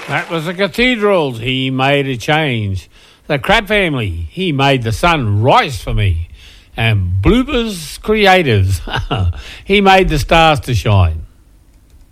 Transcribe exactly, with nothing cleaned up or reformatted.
That was the Cathedrals. He made a change. The Crab Family. He made the sun rise for me. And Bloopers Creatives. He made the stars to shine.